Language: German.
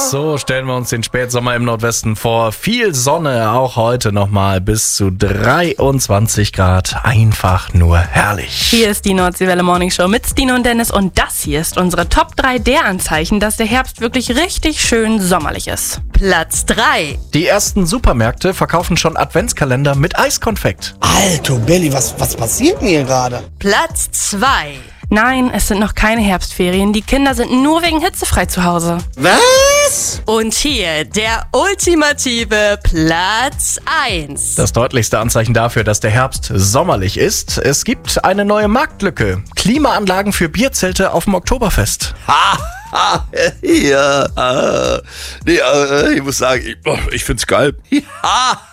So stellen wir uns den Spätsommer im Nordwesten vor. Viel Sonne, auch heute nochmal bis zu 23 Grad. Einfach nur herrlich. Hier ist die Nordseewelle Morning Show mit Stine und Dennis und das hier ist unsere Top 3 der Anzeichen, dass der Herbst wirklich richtig schön sommerlich ist. Platz 3. Die ersten Supermärkte verkaufen schon Adventskalender mit Eiskonfekt. Alter Belly, was passiert denn hier gerade? Platz 2. Nein, es sind noch keine Herbstferien. Die Kinder sind nur wegen Hitze frei zu Hause. Was? Und hier der ultimative Platz 1. Das deutlichste Anzeichen dafür, dass der Herbst sommerlich ist: Es gibt eine neue Marktlücke. Klimaanlagen für Bierzelte auf dem Oktoberfest. Ja, ich muss sagen, ich find's geil. Ja,